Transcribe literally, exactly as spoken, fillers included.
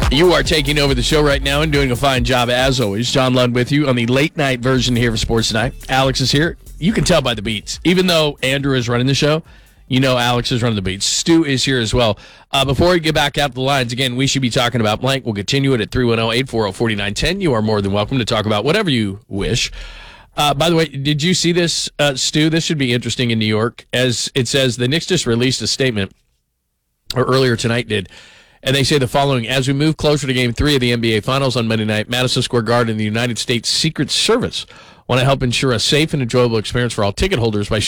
You are taking over the show right now and doing a fine job as always. John Lund with you on the late night version here of Sports Tonight. Alex is here. You can tell by the beats. Even though Andrew is running the show, you know Alex is running the beats. Stu is here as well. Uh, before we get back out the lines, again, we should be talking about blank. We'll continue it at three one zero, eight four zero, four nine one zero. You are more than welcome to talk about whatever you wish. Uh, by the way, did you see this, uh, Stu? This should be interesting in New York. As it says, the Knicks just released a statement, or earlier tonight did, and they say the following: as we move closer to Game three of the N B A Finals on Monday night, Madison Square Garden and the United States Secret Service want to help ensure a safe and enjoyable experience for all ticket holders by